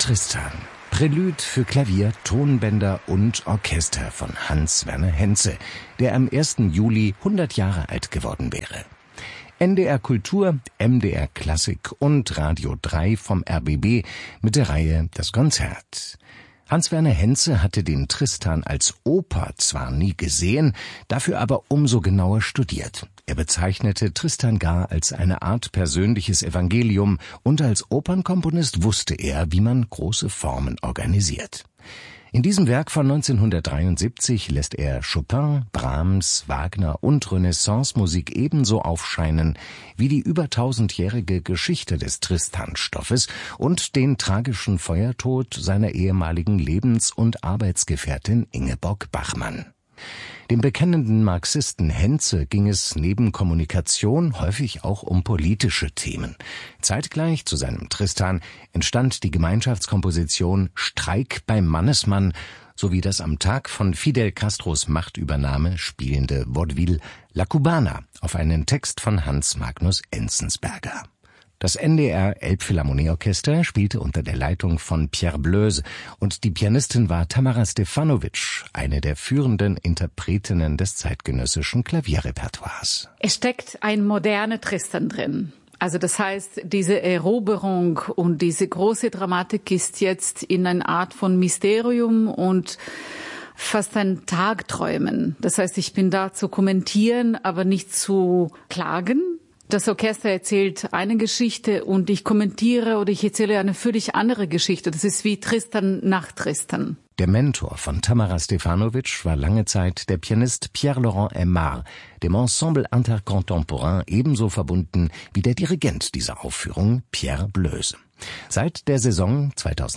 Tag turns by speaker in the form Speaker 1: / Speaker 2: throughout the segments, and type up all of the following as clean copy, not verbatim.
Speaker 1: Tristan. Prälude für Klavier, Tonbänder und Orchester von Hans Werner Henze, der am 1. Juli 100 Jahre alt geworden wäre. NDR Kultur, MDR Klassik und Radio 3 vom RBB mit der Reihe Das Konzert. Hans Werner Henze hatte den Tristan als Oper zwar nie gesehen, dafür aber umso genauer studiert. Er bezeichnete Tristan gar als eine Art persönliches Evangelium und als Opernkomponist wusste er, wie man große Formen organisiert. In diesem Werk von 1973 lässt er Chopin, Brahms, Wagner und Renaissance-Musik ebenso aufscheinen wie die über 1000-jährige Geschichte des Tristan-Stoffes und den tragischen Feuertod seiner ehemaligen Lebens- und Arbeitsgefährtin Ingeborg Bachmann. Dem bekennenden Marxisten Henze ging es neben Kommunikation häufig auch um politische Themen. Zeitgleich zu seinem Tristan entstand die Gemeinschaftskomposition Streik beim Mannesmann sowie das am Tag von Fidel Castros Machtübernahme spielende Vaudeville La Cubana auf einen Text von Hans Magnus Enzensberger. Das NDR Elbphilharmonieorchester spielte unter der Leitung von Pierre Bleuse und die Pianistin war Tamara Stefanovic, eine der führenden Interpretinnen des zeitgenössischen Klavierrepertoires.
Speaker 2: Es steckt ein moderner Tristan drin. Also das heißt, diese Eroberung und diese große Dramatik ist jetzt in einer Art von Mysterium und fast ein Tagträumen. Das heißt, ich bin da zu kommentieren, aber nicht zu klagen. Das Orchester erzählt eine Geschichte und ich kommentiere oder ich erzähle eine völlig andere Geschichte. Das ist wie Tristan nach Tristan.
Speaker 1: Der Mentor von Tamara Stefanovic war lange Zeit der Pianist Pierre-Laurent Aimard, dem Ensemble Intercontemporain ebenso verbunden wie der Dirigent dieser Aufführung, Pierre Bleuse. Seit der Saison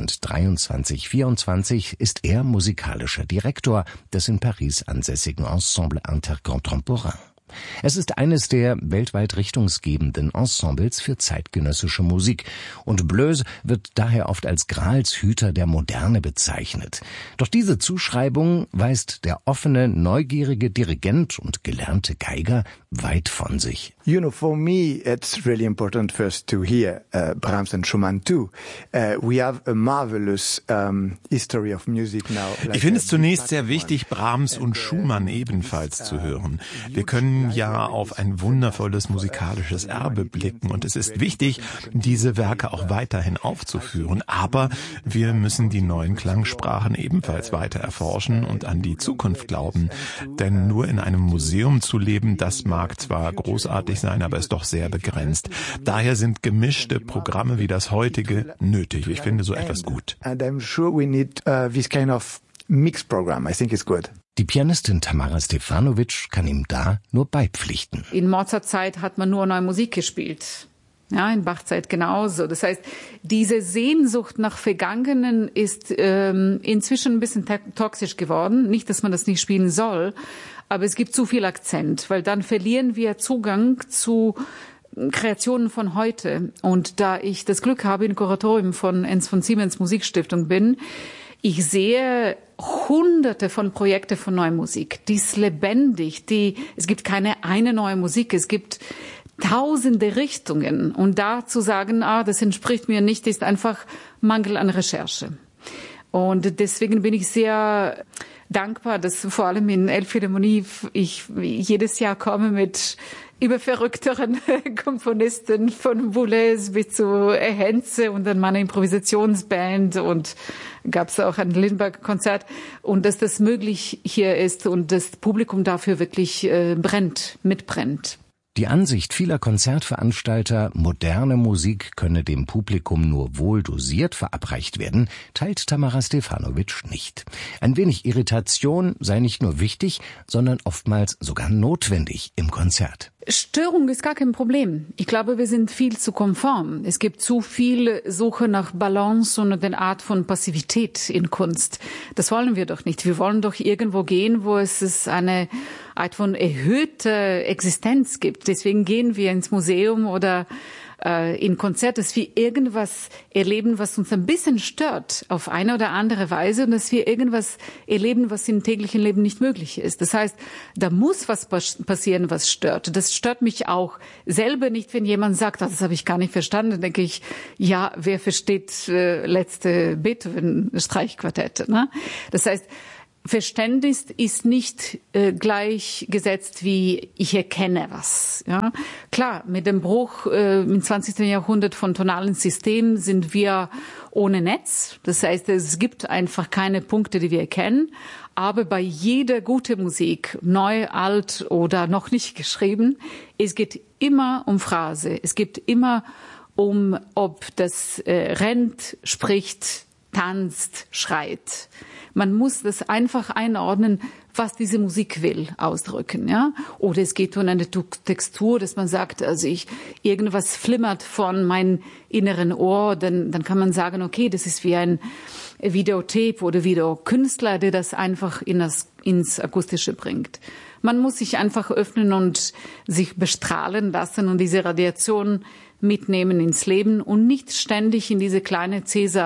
Speaker 1: 2023/24 ist er musikalischer Direktor des in Paris ansässigen Ensemble Intercontemporain. Es ist eines der weltweit richtungsgebenden Ensembles für zeitgenössische Musik und Bleuse wird daher oft als Gralshüter der Moderne bezeichnet. Doch diese Zuschreibung weist der offene, neugierige Dirigent und gelernte Geiger weit von sich.
Speaker 3: You know, for me, it's really important first to hear Brahms and Schumann too. We have a marvelous history of music now.
Speaker 4: Ich finde es zunächst sehr wichtig, Brahms und Schumann ebenfalls zu hören. Wir können ja auf ein wundervolles musikalisches Erbe blicken und es ist wichtig, diese Werke auch weiterhin aufzuführen. Aber wir müssen die neuen Klangsprachen ebenfalls weiter erforschen und an die Zukunft glauben. Denn nur in einem Museum zu leben, das mag zwar großartig sein, aber ist doch sehr begrenzt. Daher sind gemischte Programme wie das heutige nötig. Ich finde so etwas gut.
Speaker 3: And I'm sure we need this kind of mixed program. I think it's good.
Speaker 1: Die Pianistin Tamara Stefanovic kann ihm da nur beipflichten.
Speaker 2: In Mozart-Zeit hat man nur neue Musik gespielt. Ja, in Bach-Zeit genauso. Das heißt, diese Sehnsucht nach Vergangenen ist inzwischen ein bisschen toxisch geworden. Nicht, dass man das nicht spielen soll, aber es gibt zu viel Akzent, weil dann verlieren wir Zugang zu Kreationen von heute. Und da ich das Glück habe, im Kuratorium von Ens von Siemens Musikstiftung bin, ich sehe Hunderte von Projekten von neuer Musik. Die ist lebendig. Es gibt keine eine neue Musik. Es gibt tausende Richtungen. Und da zu sagen, das entspricht mir nicht, ist einfach Mangel an Recherche. Und deswegen bin ich sehr dankbar, dass vor allem in Elbphilharmonie ich jedes Jahr komme mit überverrückteren Komponisten von Boulez bis zu Henze und dann meine Improvisationsband und gab es auch ein Lindbergh-Konzert und dass das möglich hier ist und das Publikum dafür wirklich mitbrennt.
Speaker 1: Die Ansicht vieler Konzertveranstalter, moderne Musik könne dem Publikum nur wohl dosiert verabreicht werden, teilt Tamara Stefanovic nicht. Ein wenig Irritation sei nicht nur wichtig, sondern oftmals sogar notwendig im Konzert.
Speaker 2: Störung ist gar kein Problem. Ich glaube, wir sind viel zu konform. Es gibt zu viel Suche nach Balance und eine Art von Passivität in Kunst. Das wollen wir doch nicht. Wir wollen doch irgendwo gehen, wo es eine Art von erhöhter Existenz gibt. Deswegen gehen wir ins Museum oder in Konzert, dass wir irgendwas erleben, was uns ein bisschen stört auf eine oder andere Weise und dass wir irgendwas erleben, was im täglichen Leben nicht möglich ist. Das heißt, da muss was passieren, was stört. Das stört mich auch selber nicht, wenn jemand sagt, das habe ich gar nicht verstanden. Dann denke ich, ja, wer versteht letzte Beethoven-Streichquartette? Ne? Das heißt, Verständnis ist nicht gleichgesetzt wie ich erkenne was. Ja? Klar, mit dem Bruch im 20. Jahrhundert von tonalen Systemen sind wir ohne Netz. Das heißt, es gibt einfach keine Punkte, die wir erkennen. Aber bei jeder guten Musik, neu, alt oder noch nicht geschrieben, es geht immer um Phrase. Es geht immer um, ob das rennt, spricht, tanzt, schreit. Man muss das einfach einordnen, was diese Musik will, ausdrücken, ja. Oder es geht um eine Textur, dass man sagt, also irgendwas flimmert von meinem inneren Ohr, dann kann man sagen, okay, das ist wie ein Videotape oder Videokünstler, der das einfach ins Akustische bringt. Man muss sich einfach öffnen und sich bestrahlen lassen und diese Radiation mitnehmen ins Leben und nicht ständig in diese kleine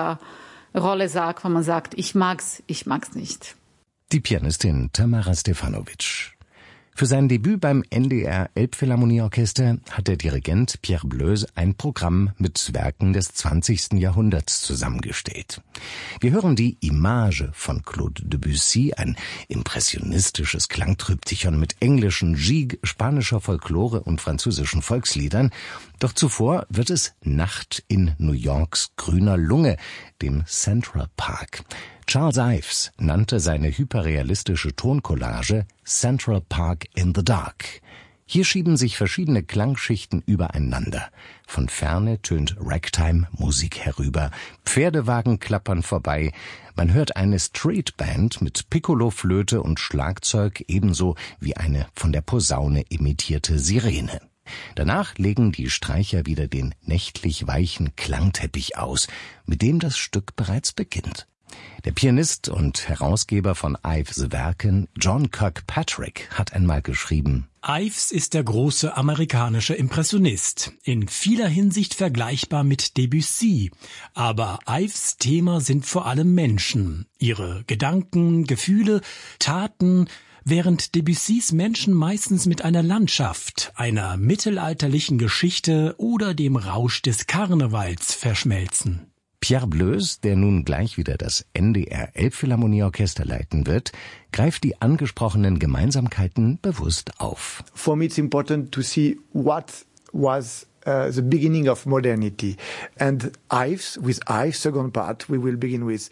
Speaker 2: Rolle sagt, wenn man sagt, ich mag's nicht.
Speaker 1: Die Pianistin Tamara Stefanovic. Für sein Debüt beim NDR Elbphilharmonieorchester hat der Dirigent Pierre Bleuse ein Programm mit Werken des 20. Jahrhunderts zusammengestellt. Wir hören die Image von Claude Debussy, ein impressionistisches Klangtriptychon mit englischen Gigue, spanischer Folklore und französischen Volksliedern. Doch zuvor wird es Nacht in New Yorks grüner Lunge, dem Central Park. Charles Ives nannte seine hyperrealistische Toncollage Central Park in the Dark. Hier schieben sich verschiedene Klangschichten übereinander. Von Ferne tönt Ragtime-Musik herüber, Pferdewagen klappern vorbei, man hört eine Streetband mit Piccolo-Flöte und Schlagzeug ebenso wie eine von der Posaune imitierte Sirene. Danach legen die Streicher wieder den nächtlich weichen Klangteppich aus, mit dem das Stück bereits beginnt. Der Pianist und Herausgeber von Ives Werken, John Kirkpatrick, hat einmal geschrieben:
Speaker 5: Ives ist der große amerikanische Impressionist, in vieler Hinsicht vergleichbar mit Debussy. Aber Ives Thema sind vor allem Menschen, ihre Gedanken, Gefühle, Taten, während Debussys Menschen meistens mit einer Landschaft, einer mittelalterlichen Geschichte oder dem Rausch des Karnevals verschmelzen.
Speaker 1: Pierre Bleuse, der nun gleich wieder das NDR Elbphilharmonieorchester leiten wird, greift die angesprochenen Gemeinsamkeiten bewusst auf.
Speaker 3: For me it's important to see what was the beginning of modernity. And with Ives, second part, we will begin with.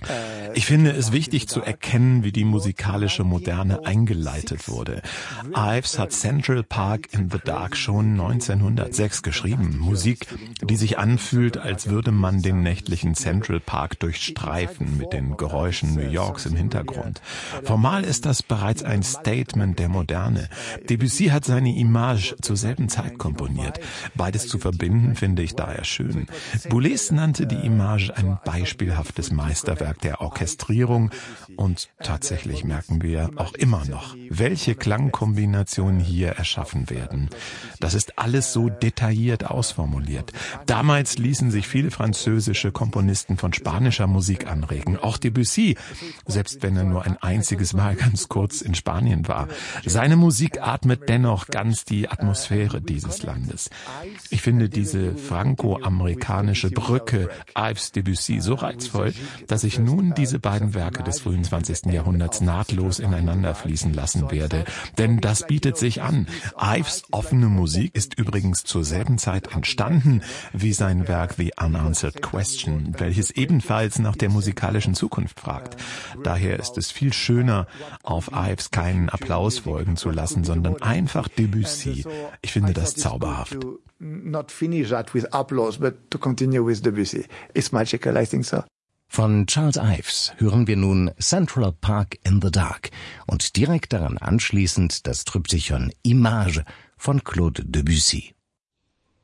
Speaker 4: Ich finde es wichtig zu erkennen, wie die musikalische Moderne eingeleitet wurde. Ives hat Central Park in the Dark schon 1906 geschrieben. Musik, die sich anfühlt, als würde man den nächtlichen Central Park durchstreifen mit den Geräuschen New Yorks im Hintergrund. Formal ist das bereits ein Statement der Moderne. Debussy hat seine Image zur selben Zeit komponiert. Beides zu verbinden, finde ich daher schön. Boulez nannte die Image ein beispielhaftes Meisterwerk der Orchestrierung und tatsächlich merken wir auch immer noch, welche Klangkombinationen hier erschaffen werden. Das ist alles so detailliert ausformuliert. Damals ließen sich viele französische Komponisten von spanischer Musik anregen, auch Debussy, selbst wenn er nur ein einziges Mal ganz kurz in Spanien war. Seine Musik atmet dennoch ganz die Atmosphäre dieses Landes. Ich finde diese franco-amerikanische Brücke Ives-Debussy so reizvoll, dass ich nun diese beiden Werke des frühen 20. Jahrhunderts nahtlos ineinander fließen lassen werde. Denn das bietet sich an. Ives offene Musik ist übrigens zur selben Zeit entstanden wie sein Werk The Unanswered Question, welches ebenfalls nach der musikalischen Zukunft fragt. Daher ist es viel schöner, auf Ives keinen Applaus folgen zu lassen, sondern einfach Debussy. Ich finde das zauberhaft.
Speaker 3: Not finish that with applause, but to continue with Debussy. It's magical, I think so.
Speaker 1: Von Charles Ives hören wir nun Central Park in the Dark und direkt daran anschließend das Triptychon Image von Claude Debussy.